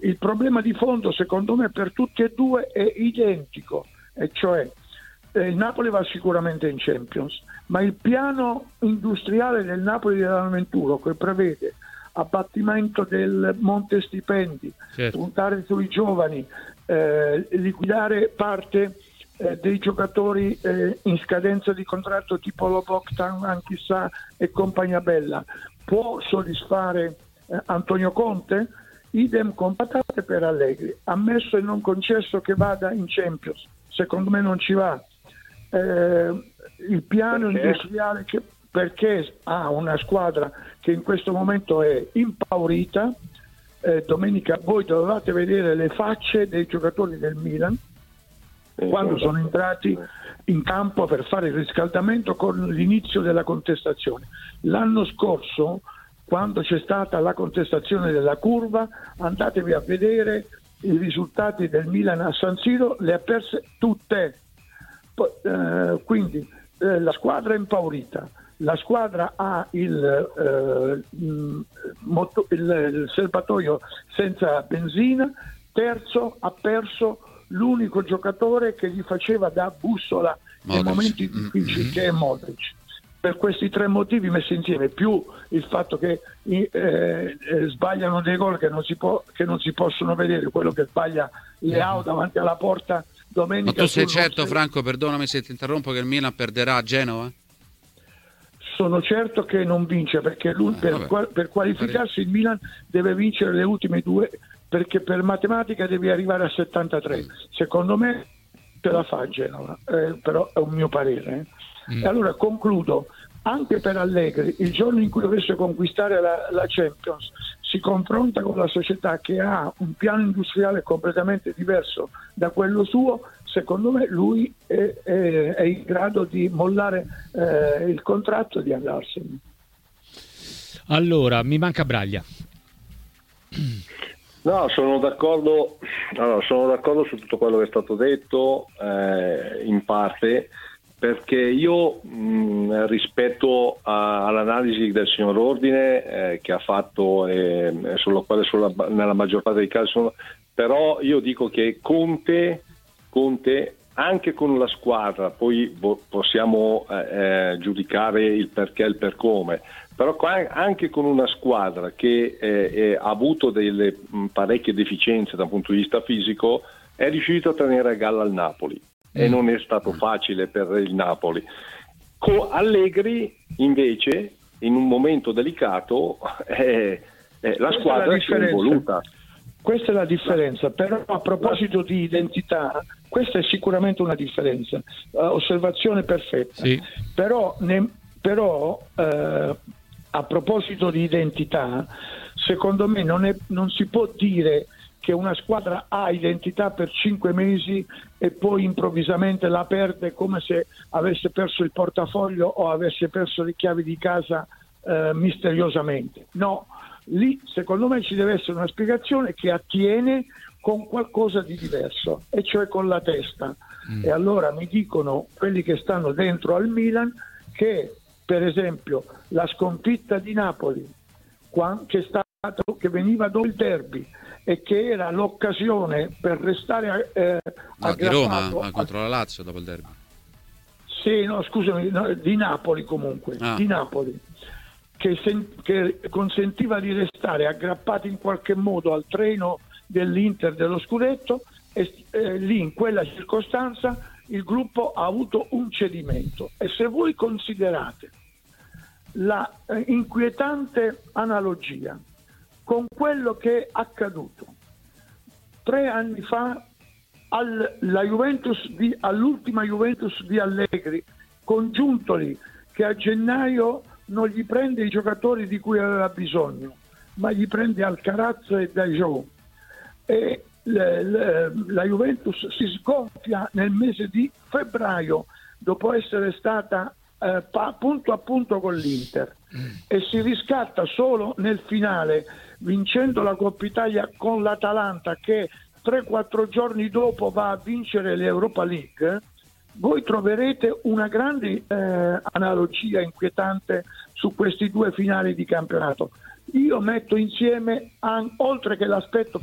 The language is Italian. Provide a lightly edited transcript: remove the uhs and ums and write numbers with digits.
il problema di fondo secondo me per tutti e due è identico, e cioè il Napoli va sicuramente in Champions, ma il piano industriale del Napoli dell'Aventuro, che prevede abbattimento del monte stipendi, certo, puntare sui giovani, liquidare parte dei giocatori in scadenza di contratto tipo Loboctan, Anchissà e compagnia bella, può soddisfare Antonio Conte? Idem con patate per Allegri, ammesso e non concesso che vada in Champions, secondo me non ci va. Il piano industriale perché ha una squadra che in questo momento è impaurita. Domenica voi dovevate vedere le facce dei giocatori del Milan quando sono entrati in campo per fare il riscaldamento con l'inizio della contestazione. L'anno scorso, quando c'è stata la contestazione della curva, andatevi a vedere i risultati del Milan a San Siro, le ha perse tutte. Quindi la squadra è impaurita, la squadra ha il serbatoio senza benzina. Terzo, ha perso l'unico giocatore che gli faceva da bussola nei momenti difficili, che è Modric. Per questi tre motivi messi insieme, più il fatto che sbagliano dei gol che non si possono vedere, quello che sbaglia Leao davanti alla porta domenica. Ma tu sei certo, Franco, perdonami se ti interrompo, che il Milan perderà a Genova? Sono certo che non vince, perché lui per qualificarsi il Milan deve vincere le ultime due, perché per matematica devi arrivare a 73. Secondo me ce la fa Genova, però è un mio parere. E allora concludo, anche per Allegri, il giorno in cui dovesse conquistare la Champions, si confronta con la società che ha un piano industriale completamente diverso da quello suo. Secondo me lui è in grado di mollare il contratto e di andarsene. Allora, mi manca Braglia. No, sono d'accordo su tutto quello che è stato detto, in parte, perché io rispetto all'analisi del signor Ordine che ha fatto, nella maggior parte dei casi, però io dico che Conte anche con la squadra, poi possiamo giudicare il perché e il per come, però anche con una squadra che ha avuto delle parecchie deficienze dal punto di vista fisico, è riuscito a tenere a galla il Napoli, e non è stato facile per il Napoli. Con Allegri invece, in un momento delicato, la squadra si è involuta. Questa è la differenza, però a proposito di identità, questa è sicuramente una differenza, osservazione perfetta. Sì. Però a proposito di identità, secondo me non si può dire che una squadra ha identità per 5 mesi e poi improvvisamente la perde come se avesse perso il portafoglio o avesse perso le chiavi di casa misteriosamente. No, lì secondo me ci deve essere una spiegazione che attiene con qualcosa di diverso, e cioè con la testa. E allora mi dicono quelli che stanno dentro al Milan che, per esempio, la sconfitta di Napoli, che veniva dopo il derby e che era l'occasione per restare di Roma contro la Lazio dopo il derby. Sì, no, scusami, di Napoli comunque, di Napoli, che consentiva di restare aggrappati in qualche modo al treno dell'Inter dello scudetto, e lì in quella circostanza il gruppo ha avuto un cedimento. E se voi considerate la inquietante analogia con quello che è accaduto 3 anni fa all'ultima Juventus di Allegri, con Giuntoli che a gennaio non gli prende i giocatori di cui aveva bisogno, ma gli prende Alcaraz e Dajou, e la Juventus si sgonfia nel mese di febbraio dopo essere stata punto a punto con l'Inter, e si riscatta solo nel finale vincendo la Coppa Italia con l'Atalanta, che 3-4 giorni dopo va a vincere l'Europa League. Voi troverete una grande analogia inquietante su questi 2 finali di campionato. Io metto insieme, oltre che l'aspetto